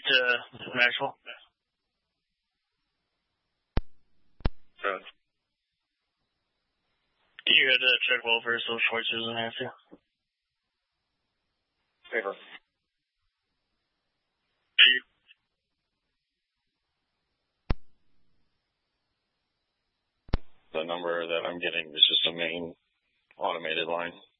to Maxwell. Good. Can you hit check welfare so Schweitzer doesn't have to? Paper. The number that I'm getting is just a main automated line.